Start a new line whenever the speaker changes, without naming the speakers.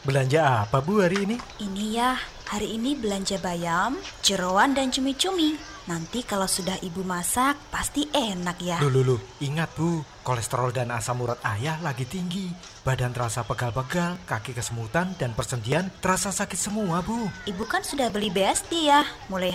Belanja apa Bu hari ini?
Ini ya, hari ini belanja bayam, jeroan dan cumi-cumi. Nanti kalau sudah ibu masak, pasti enak ya.
Loh, ingat Bu, kolesterol dan asam urat ayah lagi tinggi. Badan terasa pegal-pegal, kaki kesemutan, dan persendian terasa sakit semua Bu.
Ibu kan sudah beli BST ya. Mulai